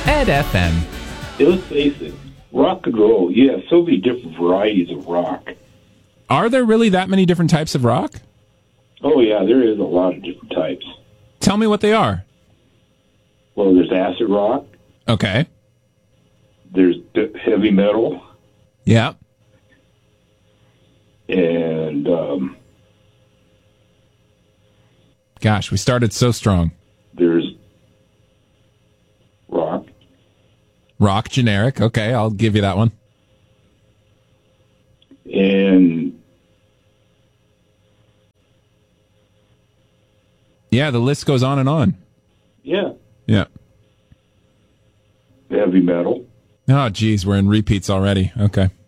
Ed FM. Let's face it, rock and roll, yeah, so many different varieties of rock. Are there really that many different types of rock? Oh, yeah, there is a lot of different types. Tell me what they are. Well, there's acid rock. Okay. There's heavy metal. Yeah. And, gosh, we started so strong. there's rock. Rock generic. Okay, I'll give you that one. And Yeah, the list goes on and on. yeah, Yeah. heavy metal. Oh, geez, we're in repeats already. Okay.